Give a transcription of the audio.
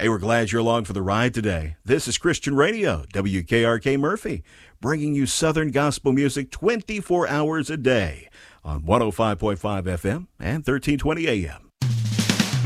Hey, we're glad you're along for the ride today. This is Christian Radio, WKRK Murphy, bringing you Southern gospel music 24 hours a day on 105.5 FM and 1320 AM.